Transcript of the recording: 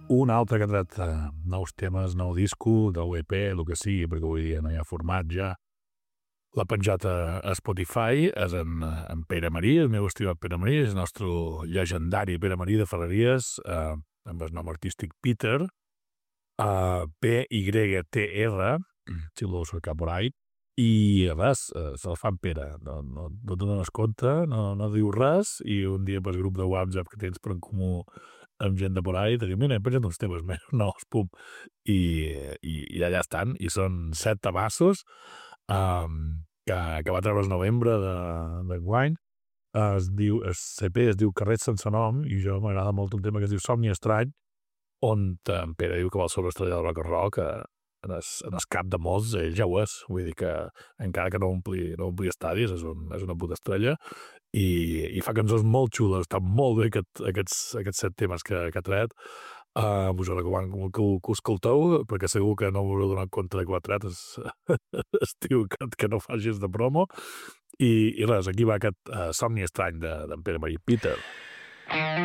Un altre que ha tret nous temes, nou disco, nou EP, el que sigui, perquè avui dia no hi ha format ja. L'ha penjat a Spotify, és en Pere Marí, el meu estimat Pere Marí, és el nostre llegendari Pere Marí de Ferreries, amb el nom artístic Peter, P-Y-T-R, si l'ho cercar por ahí, i res, se'l fa en Pere, no te dones compte, no diu res, i un dia pel grup de WhatsApp que tens per en comú amb gent de por ahí, te diu, mira, he penjat uns temes meus nous, pum, i allà estan, i són 7 tabassos, que va treure el novembre d'enguany. El CP es diu Carrers sense nom, i jo m'agrada molt un tema que es diu Somni estrany, on en Pere diu que vol ser una estrella del rock and roll, que en el cap de molts ell ja ho és, vull dir que encara que no ompli estadis, és una puta estrella, i fa cançons molt xules, està molt bé aquests 7 temes que ha tret. Us ho recomano que ho escolteu, perquè segur que no us haureu donat compte de que ho ha tret, es diu que no facis de promo, i res, aquí va aquest Somni estrany d'en Pere Marí. Peter.